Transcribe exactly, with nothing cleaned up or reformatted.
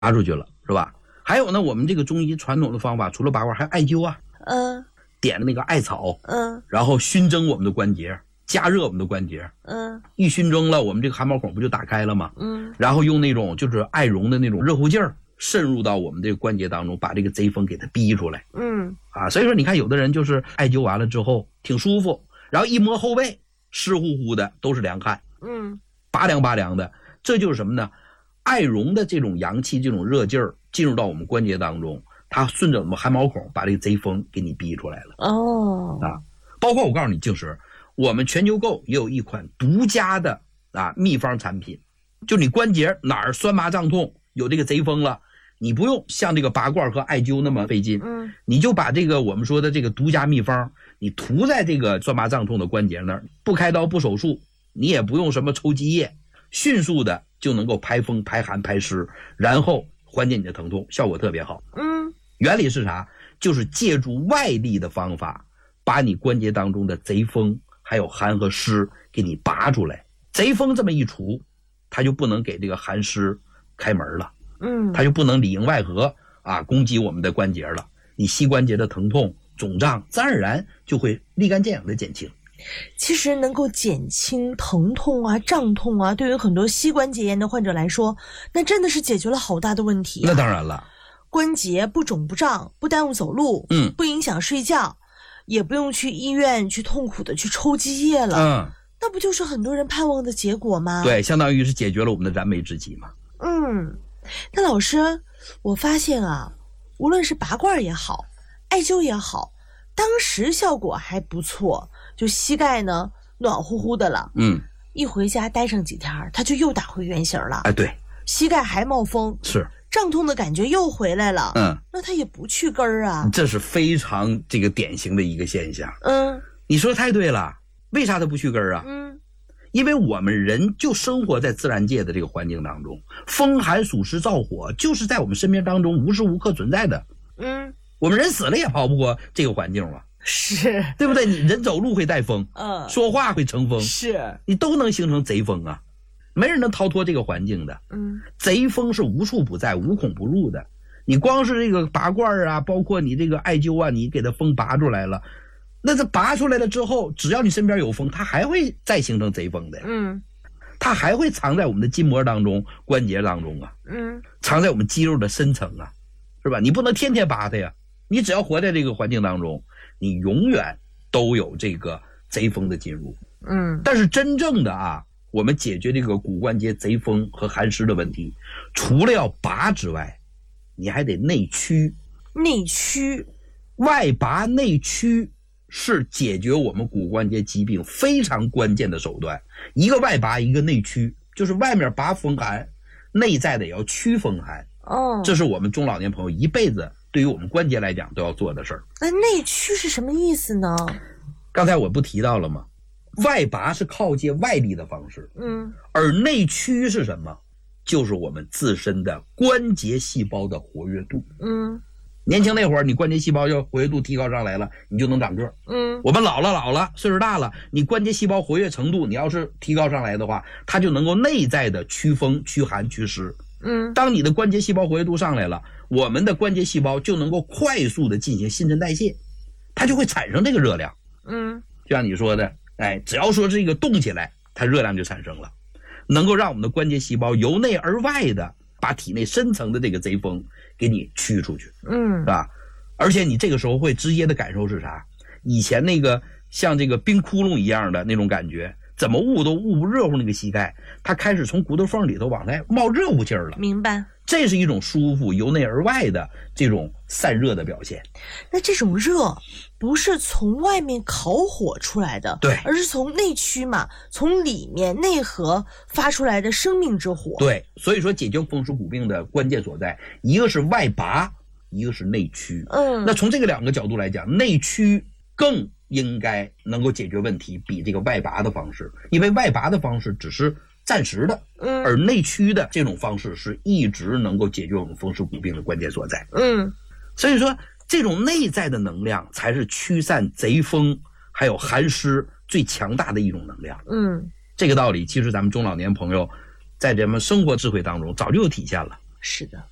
拔出去了，是吧？还有呢，我们这个中医传统的方法，除了拔罐还有艾灸啊， 嗯， 点那个艾草， 嗯， 然后熏蒸我们的关节，加热我们的关节， 嗯， 一熏蒸了，我们这个汗毛孔不就打开了吗？ 嗯， 然后用那种就是艾绒的那种热乎劲儿渗入到我们这个关节当中，把这个贼风给它逼出来。 嗯， 啊，所以说你看有的人就是艾灸完了之后挺舒服，然后一摸后背湿乎乎的，都是凉汗， 嗯， 拔凉拔凉的，这就是什么呢？艾绒的这种阳气，这种热劲儿进入到我们关节当中，它顺着我们汗毛孔把这个贼风给你逼出来了。 哦， 啊，包括我告诉你，静时，我们全球购也有一款独家的啊秘方产品，就你关节哪儿酸麻胀痛，有这个贼风了，你不用像这个拔罐和艾灸那么费劲， 嗯， 你就把这个我们说的这个独家秘方，你涂在这个酸麻胀痛的关节那儿，不开刀不手术，你也不用什么抽积液，迅速的就能够排风排寒排湿，然后缓解你的疼痛，效果特别好。 嗯， 原理是啥？就是借助外力的方法，把你关节当中的贼风还有寒和湿给你拔出来。贼风这么一除，它就不能给这个寒湿开门了， 嗯， 它就不能里应外合啊攻击我们的关节了。你膝关节的疼痛肿胀自然而然就会立竿见影的减轻。 其实能够减轻疼痛啊、胀痛啊，对于很多膝关节炎的患者来说，那真的是解决了好大的问题啊。 那当然了， 关节不肿不胀，不耽误走路， 嗯， 不影响睡觉，也不用去医院去痛苦的去抽积液了， 嗯， 那不就是很多人盼望的结果吗？ 对，相当于是解决了我们的燃眉之急嘛。 嗯，那老师，我发现啊，无论是拔罐也好，艾灸也好，当时效果还不错，就膝盖呢暖乎乎的了， 嗯， 一回家待上几天，它就又打回原形了。 哎，对， 膝盖还冒风， 是胀痛的感觉又回来了。 嗯， 那它也不去根儿啊。 这是非常这个典型的一个现象。 嗯， 你说太对了，为啥它不去根儿啊？ 嗯， 因为我们人就生活在自然界的这个环境当中，风寒暑湿燥火就是在我们身边当中无时无刻存在的。 嗯， 我们人死了也跑不过这个环境了， 是， 对不对？你人走路会带风， 嗯， 说话会成风， 是， 你都能形成贼风啊，没人能逃脱这个环境的。 嗯， 贼风是无处不在、无孔不入的。你光是这个拔罐啊，包括你这个艾灸啊，你给它风拔出来了，那这拔出来了之后，只要你身边有风，它还会再形成贼风的呀。 嗯， 它还会藏在我们的筋膜当中、关节当中啊， 嗯， 藏在我们肌肉的深层啊，是吧？你不能天天拔它呀。你只要活在这个环境当中，你永远都有这个贼风的进入。 嗯， 但是真正的啊，我们解决这个骨关节贼风和寒湿的问题，除了要拔之外，你还得内驱。 内驱， 外拔内驱是解决我们骨关节疾病非常关键的手段。一个外拔，一个内驱，就是外面拔风寒，内在的也要驱风寒。 哦， 这是我们中老年朋友一辈子对于我们关节来讲都要做的事儿。 那内驱是什么意思呢？ 刚才我不提到了吗？外拔是靠借外力的方式， 嗯， 而内驱是什么？就是我们自身的关节细胞的活跃度。 嗯， 年轻那会儿，你关节细胞要活跃度提高上来了，你就能长个儿。 嗯， 我们老了老了，岁数大了，你关节细胞活跃程度，你要是提高上来的话，它就能够内在的驱风、驱寒、驱湿。 嗯， 当你的关节细胞活跃度上来了，我们的关节细胞就能够快速的进行新陈代谢，它就会产生这个热量。 嗯， 就像你说的，哎，只要说这个动起来，它热量就产生了，能够让我们的关节细胞由内而外的把体内深层的这个贼风给你驱出去， 嗯， 是吧？而且你这个时候会直接的感受是啥？以前那个像这个冰窟窿一样的那种感觉，怎么捂都捂不热乎那个膝盖，它开始从骨头缝里头往外冒热乎劲儿了。 明白。 这是一种舒服由内而外的这种散热的表现。 那这种热不是从外面烤火出来的， 对， 而是从内驱嘛，从里面内核发出来的生命之火。 对，所以说解决风湿骨病的关键所在，一个是外拔，一个是内驱。 嗯， 那从这个两个角度来讲，内驱更应该能够解决问题，比这个外拔的方式，因为外拔的方式只是暂时的， 嗯， 而内驱的这种方式是一直能够解决我们风湿骨病的关键所在。 嗯， 所以说这种内在的能量才是驱散贼风还有寒湿最强大的一种能量。 嗯， 这个道理其实咱们中老年朋友在咱们生活智慧当中早就有体现了。 是的。